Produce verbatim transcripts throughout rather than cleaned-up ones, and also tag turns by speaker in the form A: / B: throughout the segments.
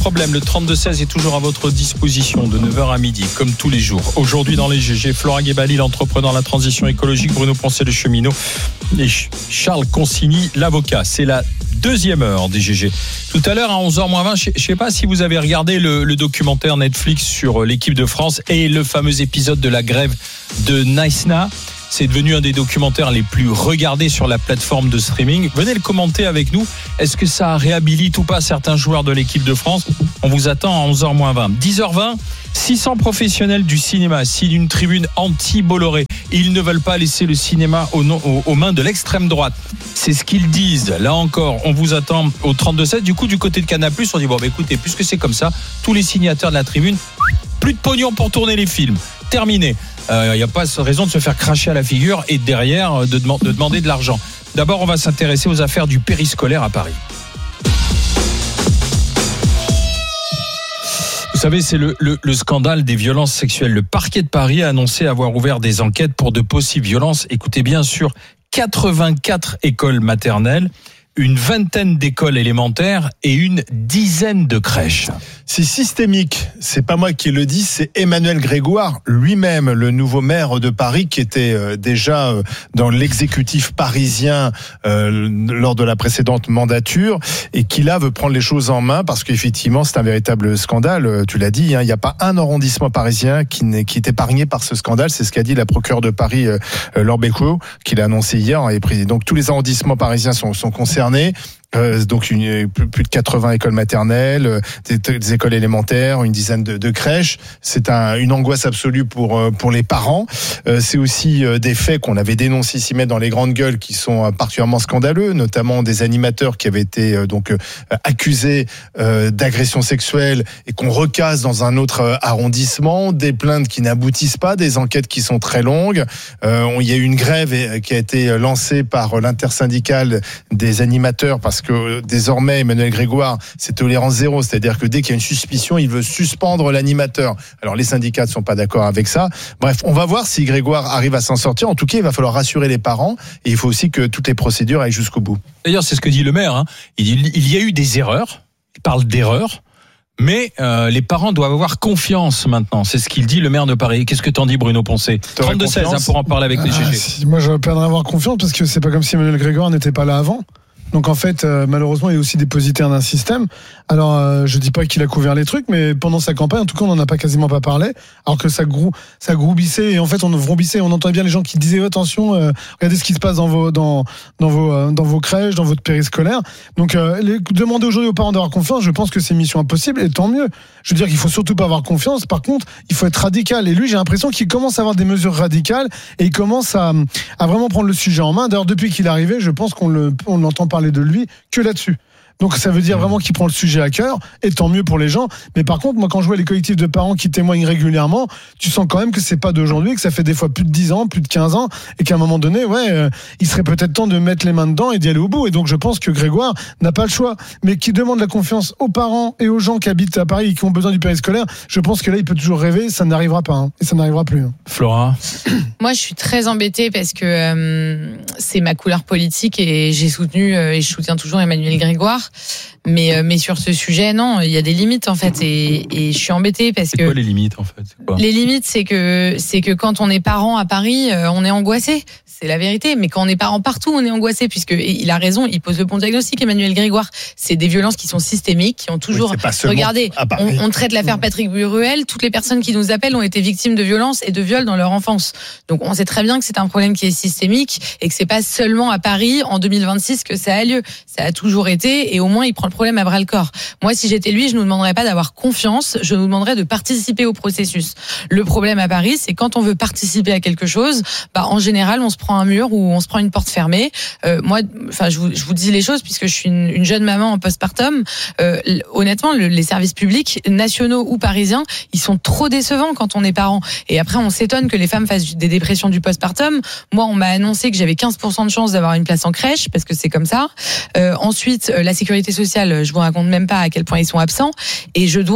A: problème, le trente-deux seize est toujours à votre disposition de neuf heures à midi, comme tous les jours. Aujourd'hui dans les G G, Flora Guébali, l'entrepreneur de la transition écologique, Bruno Poncet, le cheminot, et Charles Consigny, l'avocat. C'est la deuxième heure des G G. Tout à l'heure à onze heures moins vingt, je ne sais pas si vous avez regardé le, le documentaire Netflix sur l'équipe de France et le fameux épisode de la grève de Naïsna. C'est devenu un des documentaires les plus regardés sur la plateforme de streaming. Venez le commenter avec nous. Est-ce que ça réhabilite ou pas certains joueurs de l'équipe de France ? On vous attend à onze heures moins vingt. dix heures vingt, six cents professionnels du cinéma signent une tribune anti-Bolloré. Ils ne veulent pas laisser le cinéma aux, aux, aux mains de l'extrême droite. C'est ce qu'ils disent. Là encore, on vous attend au trente-deux sept. Du coup, du côté de Canal+, on dit, bon, bah, écoutez, puisque c'est comme ça, tous les signataires de la tribune, plus de pognon pour tourner les films. Terminé. Il euh, n'y a pas raison de se faire cracher à la figure et derrière de, de demander de l'argent. D'abord, on va s'intéresser aux affaires du périscolaire à Paris. Vous savez, c'est le, le, le scandale des violences sexuelles. Le parquet de Paris a annoncé avoir ouvert des enquêtes pour de possibles violences. Écoutez bien, sur quatre-vingt-quatre écoles maternelles, une vingtaine d'écoles élémentaires et une dizaine de crèches.
B: C'est systémique, c'est pas moi qui le dis, c'est Emmanuel Grégoire lui-même, le nouveau maire de Paris, qui était déjà dans l'exécutif parisien euh, lors de la précédente mandature et qui là veut prendre les choses en main parce qu'effectivement c'est un véritable scandale. Tu l'as dit, hein, il n'y a pas un arrondissement parisien qui, n'est, qui est épargné par ce scandale. C'est ce qu'a dit la procureure de Paris, euh, Laure Becquot, qui l'a annoncé hier. Et donc tous les arrondissements parisiens sont, sont concernés. Euh, donc une, plus de quatre-vingts écoles maternelles, des, des écoles élémentaires, une dizaine de, de crèches. C'est un, une angoisse absolue pour pour les parents. Euh, c'est aussi des faits qu'on avait dénoncés ici même dans les grandes gueules qui sont particulièrement scandaleux, notamment des animateurs qui avaient été donc accusés euh, d'agression sexuelle et qu'on recasse dans un autre arrondissement, des plaintes qui n'aboutissent pas, des enquêtes qui sont très longues. Euh, il y a eu une grève qui a été lancée par l'intersyndicale des animateurs parce que que désormais Emmanuel Grégoire, c'est tolérance zéro, c'est-à-dire que dès qu'il y a une suspicion, il veut suspendre l'animateur. Alors les syndicats ne sont pas d'accord avec ça. Bref, on va voir si Grégoire arrive à s'en sortir. En tout cas, il va falloir rassurer les parents et il faut aussi que toutes les procédures aillent jusqu'au bout.
A: D'ailleurs, c'est ce que dit le maire. Hein. Il dit il y a eu des erreurs. Il parle d'erreurs. Mais euh, les parents doivent avoir confiance maintenant. C'est ce qu'il dit, le maire de Paris. Qu'est-ce que t'en dis, Bruno Poncet ? trente-deux seize hein, pour en parler avec les G G.
C: Ah, si, moi, j'aurais peur d'avoir confiance parce que c'est pas comme si Emmanuel Grégoire n'était pas là avant. Donc en fait, euh, malheureusement, il est aussi dépositaire d'un système. Alors, euh, je dis pas qu'il a couvert les trucs, mais pendant sa campagne, en tout cas, on n'en a pas quasiment pas parlé. Alors que ça, grou, ça groubissait et en fait, on vrombissait. On entendait bien les gens qui disaient oh, attention, euh, regardez ce qui se passe dans vos dans dans vos euh, dans vos crèches, dans votre périscolaire. Donc, euh, les, demander aujourd'hui aux parents d'avoir confiance, je pense que c'est mission impossible. Et tant mieux. Je veux dire qu'il faut surtout pas avoir confiance. Par contre, il faut être radical. Et lui, j'ai l'impression qu'il commence à avoir des mesures radicales et il commence à à vraiment prendre le sujet en main. D'ailleurs, depuis qu'il est arrivé, je pense qu'on le on l'entend parler de lui que là-dessus. Donc ça veut dire vraiment qu'il prend le sujet à cœur, et tant mieux pour les gens. Mais par contre, moi quand je vois les collectifs de parents qui témoignent régulièrement, tu sens quand même que c'est pas d'aujourd'hui, que ça fait des fois plus de dix ans, plus de quinze ans, et qu'à un moment donné, ouais, euh, il serait peut-être temps de mettre les mains dedans et d'y aller au bout. Et donc je pense que Grégoire n'a pas le choix, mais qui demande la confiance aux parents et aux gens qui habitent à Paris et qui ont besoin du périscolaire, je pense que là il peut toujours rêver, ça n'arrivera pas, hein, et ça n'arrivera plus. Hein.
A: Flora ?
D: Moi je suis très embêtée parce que euh, c'est ma couleur politique et j'ai soutenu euh, et je soutiens toujours Emmanuel Grégoire. Mais, mais sur ce sujet, non, il y a des limites en fait, et, et je suis embêtée parce
A: c'est
D: que.
A: C'est quoi les limites en fait ? C'est quoi ?
D: Les limites, c'est que c'est que quand on est parent à Paris, on est angoissé. C'est la vérité. Mais quand on est parent partout, on est angoissé puisque il a raison. Il pose le bon diagnostic, Emmanuel Grégoire. C'est des violences qui sont systémiques, qui ont toujours. Oui, regardez, on, on traite l'affaire Patrick Buruel. Toutes les personnes qui nous appellent ont été victimes de violences et de viols dans leur enfance. Donc on sait très bien que c'est un problème qui est systémique et que c'est pas seulement à Paris en deux mille vingt-six que ça a lieu. Ça a toujours été, et au moins il prend le problème à bras le corps. Moi, si j'étais lui, je ne nous demanderais pas d'avoir confiance, je nous demanderais de participer au processus. Le problème à Paris, c'est quand on veut participer à quelque chose, bah en général, on se prend un mur ou on se prend une porte fermée. Euh, moi, enfin, je vous, je vous dis les choses puisque je suis une, une jeune maman en postpartum. Euh, honnêtement, le, les services publics, nationaux ou parisiens, ils sont trop décevants quand on est parent. Et après, on s'étonne que les femmes fassent des dépressions du postpartum. Moi, on m'a annoncé que j'avais quinze pour cent de chance d'avoir une place en crèche parce que c'est comme ça. Euh, ensuite, la sécurité sociale, je vous raconte même pas à quel point ils sont absents. Et je dois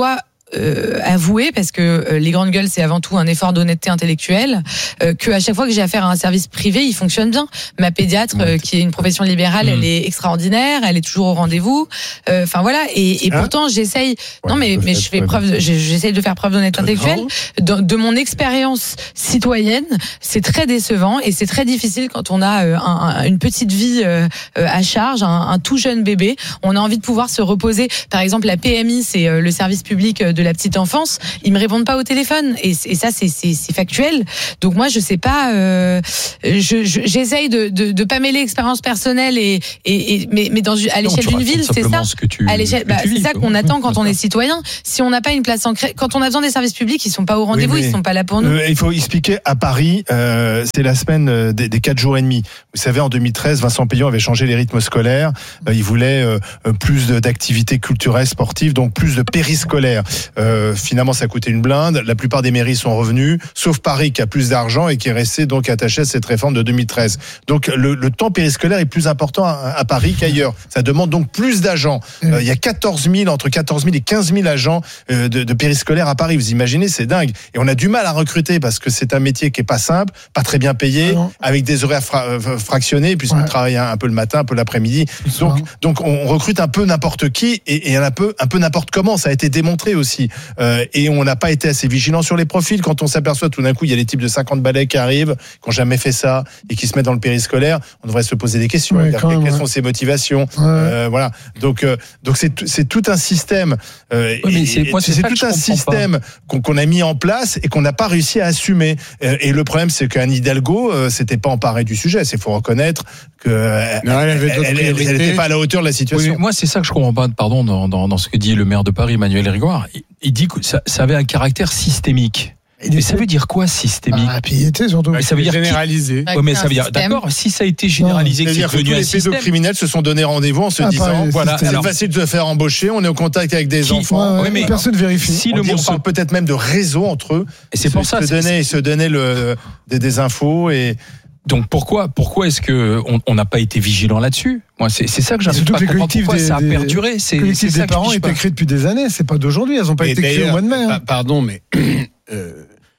D: euh, avouer, parce que euh, les grandes gueules, c'est avant tout un effort d'honnêteté intellectuelle, euh, que à chaque fois que j'ai affaire à un service privé, il fonctionne bien. Ma pédiatre, euh, qui est une profession libérale, mmh. elle est extraordinaire, elle est toujours au rendez-vous. Enfin euh, voilà, et, et hein pourtant j'essaye. Ouais, non mais mais je fais preuve, de, j'essaye de faire preuve d'honnêteté intellectuelle. De, de mon expérience citoyenne, c'est très décevant et c'est très difficile quand on a euh, un, une petite vie euh, à charge, un, un tout jeune bébé. On a envie de pouvoir se reposer. Par exemple, la P M I, c'est euh, le service public de la petite enfance. Ils me répondent pas au téléphone et, et ça c'est, c'est, c'est factuel. Donc moi je sais pas. Euh, je, je, j'essaye de, de de pas mêler expérience personnelle et et, et mais mais dans à l'échelle non, d'une ville, c'est ça.
A: Ce que tu,
D: à l'échelle, bah,
A: vis,
D: c'est ça
A: quoi.
D: qu'on attend quand on est citoyen. Si on n'a pas une place en cré... quand on a besoin des services publics, ils sont pas au rendez-vous, oui, ils sont pas là pour nous.
B: Euh, il faut expliquer à Paris, euh, c'est la semaine des, des quatre jours et demi. Vous savez, en deux mille treize, Vincent Payon avait changé les rythmes scolaires. Euh, il voulait euh, plus d'activités culturelles, sportives, donc plus de périscolaires. Euh, finalement, ça a coûté une blinde. La plupart des mairies sont revenues, sauf Paris qui a plus d'argent et qui est resté donc attaché à cette réforme de deux mille treize. Donc le, le temps périscolaire est plus important à, à Paris qu'ailleurs. Ça demande donc plus d'agents. Euh, il y a quatorze mille, entre quatorze mille et quinze mille agents euh, de, de périscolaires à Paris. Vous imaginez, c'est dingue. Et on a du mal à recruter parce que c'est un métier qui est pas simple, pas très bien payé, ah avec des horaires fra- fractionnés, puisqu'on ouais. travaille un, un peu le matin, un peu l'après-midi. Donc, donc on recrute un peu n'importe qui et, et un peu, un peu n'importe comment. Ça a été démontré aussi. Euh, et on n'a pas été assez vigilant sur les profils. Quand on s'aperçoit tout d'un coup, il y a des types de cinquante balais qui arrivent, qui n'ont jamais fait ça et qui se mettent dans le périscolaire, on devrait se poser des questions. Ouais, quelles même, sont ouais. ses motivations ouais. euh, Voilà. Donc, euh, donc c'est, c'est tout un système. Euh,
A: oui, mais c'est,
B: et,
A: moi, c'est,
B: c'est
A: tout
B: un système qu'on, qu'on a mis en place et qu'on n'a pas réussi à assumer. Euh, et le problème, c'est qu'Anne Hidalgo, euh, s'était pas emparée du sujet. C'est faut reconnaître que euh, non, elle n'était pas à la hauteur de la situation.
A: Oui, moi, c'est ça que je comprends pas. Pardon, dans, dans, dans ce que dit le maire de Paris, Emmanuel Grégoire. Il, il dit que ça, ça avait un caractère systémique. Mais ça veut dire quoi systémique?
C: Ah, puis il était surtout.
A: Ça veut dire
E: généralisé.
A: Oui, mais ça veut dire d'accord. Si ça a été généralisé,
B: non,
A: que c'est
B: que tous les pédocriminels se sont donné rendez-vous en se ah, disant voilà, c'est alors, facile de se faire embaucher, on est en contact avec des qui, enfants.
C: Ouais, ouais, oui, mais personne vérifie.
B: Si on le dit, on parle peut-être même de réseau entre eux.
A: Et c'est pour ça.
B: Se donner, se donner le des, des infos et.
A: Donc pourquoi, pourquoi est-ce que on n'a pas été vigilant là-dessus? Moi, c'est, c'est ça que j'arrive pas à comprendre. Pourquoi des, ça a perduré? C'est,
C: les
A: c'est
C: ça des parents étaient créés depuis des années. C'est pas d'aujourd'hui. Elles n'ont pas été créées au mois de mai. Hein.
E: Pardon, mais euh,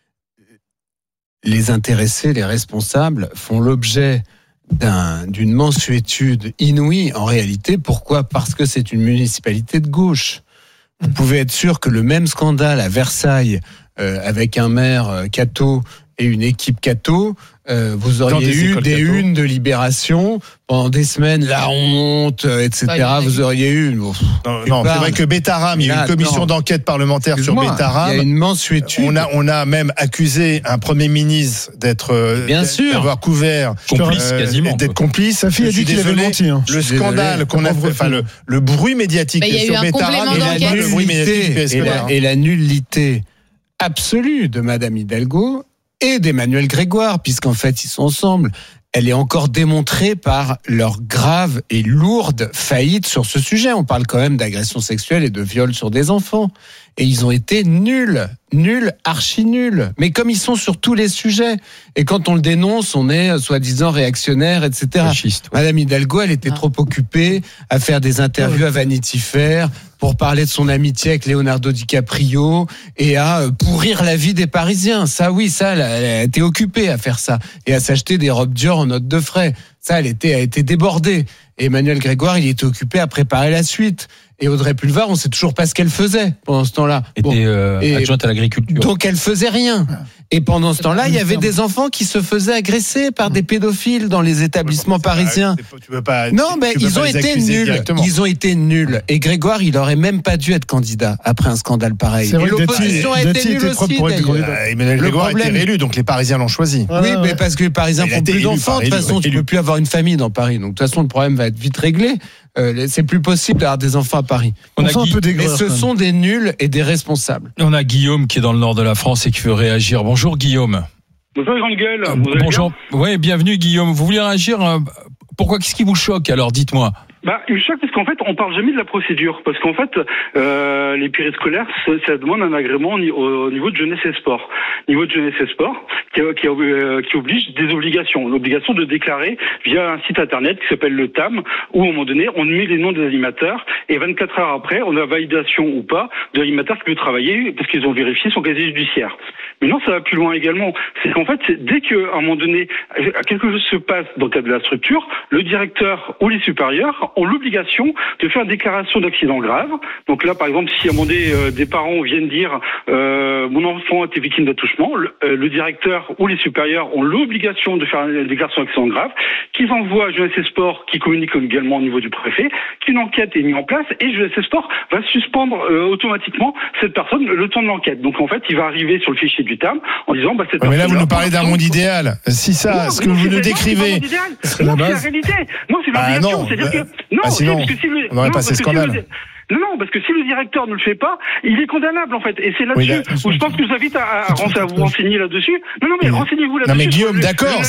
E: les intéressés, les responsables, font l'objet d'un, d'une mansuétude inouïe. En réalité, pourquoi? Parce que c'est une municipalité de gauche. Vous pouvez être sûr que le même scandale à Versailles, euh, avec un maire euh, catho et une équipe catho, euh, vous auriez eu des catho. Unes de Libération pendant des semaines, la honte, et cetera. Vous auriez eu.
B: Non, non c'est vrai que Betaram, il y a eu une commission d'enquête parlementaire Excuse-moi, sur Betaram.
E: Il y a une mensuétude.
B: On a, on a même accusé un premier ministre d'être,
E: bien sûr,
B: d'avoir couvert,
A: complice euh, quasiment,
B: d'être complice.
C: Sa fille a dit qu'il avait menti. Hein.
B: Le scandale qu'on a fait, enfin le, le bruit médiatique
D: bah,
B: sur Betaram
D: et la
B: nullité
E: et la, et la nullité absolue de Madame Hidalgo et d'Emmanuel Grégoire, puisqu'en fait, ils sont ensemble. Elle est encore démontrée par leur grave et lourde faillite sur ce sujet. On parle quand même d'agression sexuelle et de viol sur des enfants. Et ils ont été nuls, nuls, archi nuls. Mais comme ils sont sur tous les sujets. Et quand on le dénonce, on est soi-disant réactionnaire, et cetera.
A: Fasciste, ouais.
E: Madame Hidalgo, elle était ah. trop occupée à faire des interviews à Vanity Fair pour parler de son amitié avec Leonardo DiCaprio et à pourrir la vie des Parisiens. Ça, oui, ça, elle a été occupée à faire ça. Et à s'acheter des robes Dior en note de frais. Ça, elle était, a été débordée. Et Emmanuel Grégoire, il était occupé à préparer la suite. Et Audrey Pulvar, on sait toujours pas ce qu'elle faisait pendant ce temps-là.
A: Elle était euh, et adjointe à l'agriculture.
E: Donc elle faisait rien. Et pendant ce temps-là, il y avait des enfants qui se faisaient agresser par des pédophiles dans les établissements ouais, parisiens. Pas, tu peux pas, non, mais ils ont été nuls. Ils ont été nuls. Et Grégoire, il aurait même pas dû être candidat après un scandale pareil.
C: C'est vrai
E: et l'opposition a été nulle aussi.
B: Euh, Emmanuel Grégoire a été réélu, donc les Parisiens l'ont choisi.
E: Ah, oui, ouais. mais parce que les Parisiens font plus d'enfants. De toute façon, tu peux plus avoir une famille dans Paris. Donc de toute façon, le problème va être vite réglé. Euh, c'est plus possible d'avoir des enfants à Paris.
C: On, On a Guy... un peu
E: mais ce sont des nuls et des responsables.
A: On a Guillaume qui est dans le nord de la France et qui veut réagir. Bonjour Guillaume.
F: Bonjour grande gueule.
A: Vous Bonjour. Oui, bienvenue Guillaume. Vous voulez réagir? Pourquoi? Qu'est-ce qui vous choque alors? Dites-moi.
F: Bah, il me choque parce qu'en fait, on parle jamais de la procédure. Parce qu'en fait, euh, les périscolaires, ça, ça demande un agrément au, au niveau de jeunesse et sport. Niveau de jeunesse et sport, qui, qui, euh, qui oblige des obligations. L'obligation de déclarer via un site internet qui s'appelle le T A M, où à un moment donné, on met les noms des animateurs, et vingt-quatre heures après, on a validation ou pas de l'animateur qui peut travailler, parce qu'ils ont vérifié son casier judiciaire. Mais non, ça va plus loin également. C'est qu'en fait, c'est dès qu'à un moment donné, quelque chose se passe dans le cadre de la structure, le directeur ou les supérieurs ont l'obligation de faire une déclaration d'accident grave. Donc là, par exemple, si à un moment donné, euh, des parents viennent dire euh, mon enfant a été victime d'attouchement, le, euh, le directeur ou les supérieurs ont l'obligation de faire une déclaration d'accident grave, qu'ils envoient à Jeunesse et Sport, qui communique également au niveau du préfet, qu'une enquête est mise en place et Jeunesse et Sport va suspendre euh, automatiquement cette personne le temps de l'enquête. Donc en fait, il va arriver sur le fichier du T A M en disant bah cette
B: ouais, mais là, vous nous
F: là,
B: parlez d'un monde idéal. Si ça,
F: non,
B: ce que
F: non,
B: vous nous
F: c'est
B: décrivez,
F: c'est la, la réalité. Non, c'est
B: bah,
F: l'obligation.
B: non,
F: C'est-à-dire
B: bah,
F: que non,
B: bah, sinon,
F: parce que si le,
B: on n'aurait
F: non,
B: pas ces scandales.
F: Si le, non, non, parce que si le directeur ne le fait pas, il est condamnable en fait. Et c'est là-dessus
B: oui, là,
F: où je pense que je vous invite à, à, à, à vous renseigner là-dessus. Non, non, mais renseignez-vous là-dessus.
B: Non, mais Guillaume, d'accord.